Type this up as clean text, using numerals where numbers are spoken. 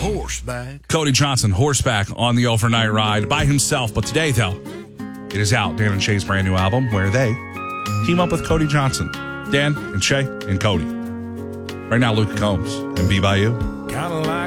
horseback. Cody Johnson, horseback on the overnight ride by himself. But today, though, it is out. Dan and Shay's brand new album where they team up with Cody Johnson. Dan and Shay and Cody. Right now, Luke Combs and Be By You. Kinda like